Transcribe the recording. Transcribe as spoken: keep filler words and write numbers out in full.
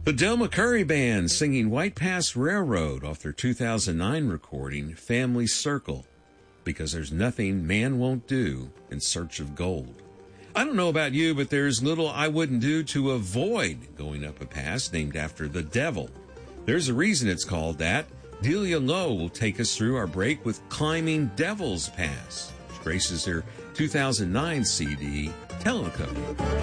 The Del McCurry Band singing White Pass Railroad off their two thousand nine recording, Family Circle, because there's nothing man won't do in search of gold. I don't know about you, but there's little I wouldn't do to avoid going up a pass named after the devil. There's a reason it's called that. Delia Lowe will take us through our break with Climbing Devil's Pass, which graces their two thousand nine C D, Tellico.